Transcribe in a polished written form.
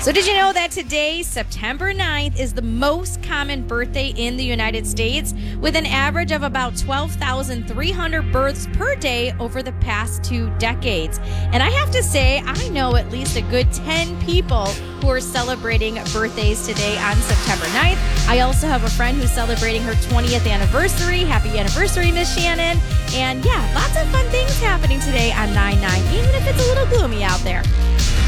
So did you know that today, September 9th, is the most common birthday in the United States, with an average of about 12,300 births per day over the past 2 decades? And I have to say, I know at least a good 10 people who are celebrating birthdays today on September 9th. I also have a friend who's celebrating her 20th anniversary. Happy anniversary, Miss Shannon. And yeah, lots of fun things happening today on 9/9, even if it's a little gloomy out there.